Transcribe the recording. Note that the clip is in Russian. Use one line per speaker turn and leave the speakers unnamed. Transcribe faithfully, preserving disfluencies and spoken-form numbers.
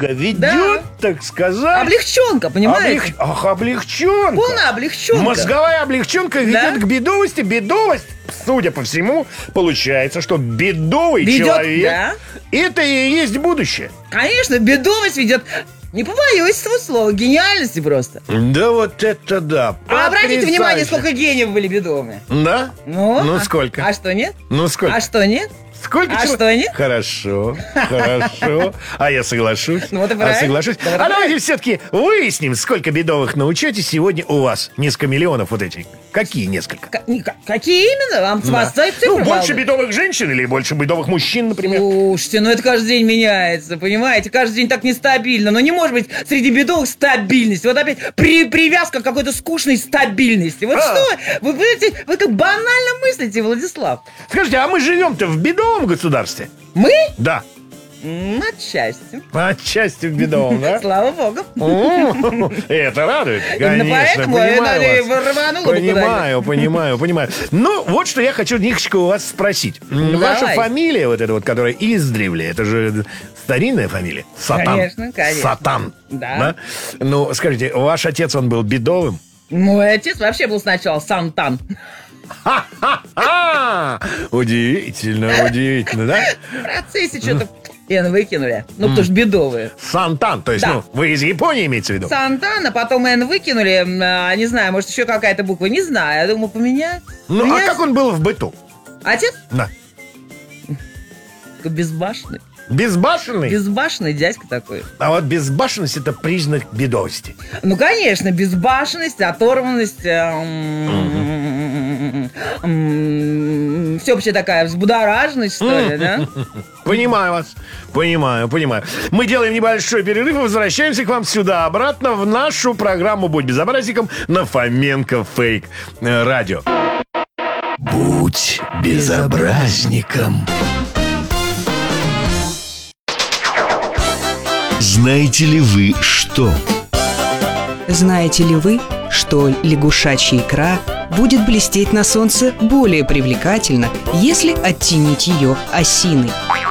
Ольга ведет, да. так сказать...
Облегченка, понимаете?
Облег... Ах, облегченка.
Полная облегченка.
Мозговая облегченка ведет
да?
к бедовости. Бедовость, судя по всему, получается, что бедовый
ведет,
человек...
Да.
Это и есть будущее.
Конечно, бедовость ведет... Не побоюсь этого слова, гениальности просто.
Да вот это да.
А обратите внимание, сколько гениев были бедовыми.
Да?
Ну,
ну
а,
сколько?
А что нет?
Ну сколько?
А что нет?
Сколько
а
чего?
что нет?
Хорошо, хорошо. А я соглашусь.
Ну вот и
а соглашусь.
Да,
а давайте все-таки выясним, сколько бедовых научетесь сегодня у вас. Несколько миллионов вот этих. Какие несколько?
К- какие именно? Вам
да.
цифры,
Ну, больше
правда?
бедовых женщин или больше бедовых мужчин, например?
Слушайте, ну это каждый день меняется, понимаете? Каждый день так нестабильно. Но не может быть среди бедовых стабильность. Вот опять при, привязка к какой-то скучной стабильности. Вот а. что вы? Вы, вы, вы как банально мыслите, Владислав.
Скажите, а мы живем-то в бедовом государстве?
Мы?
Да.
Отчасти.
Отчасти в бедовом, да?
Слава богу.
Это радует,
конечно, понимаю вас.
Понимаю, понимаю, понимаю. Ну, вот что я хочу немножечко у вас спросить. Ваша фамилия, вот эта вот, которая издревле, это же старинная фамилия? Сатан.
Конечно, конечно.
Сатан.
Да.
Ну, скажите, ваш отец, он был бедовым?
Мой отец вообще был сначала Сантан.
Ха-ха-ха! Удивительно, удивительно, да?
В процессе что-то Н выкинули. Ну, потому что бедовые.
Сантан, то есть, да. ну, вы из Японии имеете в виду?
Сантан, а потом Н выкинули. а, Не знаю, может, еще какая-то буква, не знаю. Я думаю, поменять.
Ну,
поменять.
А как он был в быту?
Отец?
Да.
Безбашенный.
Безбашенный?
Безбашенный дядька такой.
А вот безбашенность — это признак бедовости.
Ну, конечно, безбашенность, оторванность, всеобщая такая взбудораженность, что ли, да?
Понимаю вас, понимаю, понимаю. Мы делаем небольшой перерыв и возвращаемся к вам сюда, обратно в нашу программу «Будь безобразником» на Фоменко Фейк Радио. Будь безобразником.
Знаете ли вы что?
Знаете ли вы, что лягушачья икра будет блестеть на солнце более привлекательно, если оттенить ее осиной?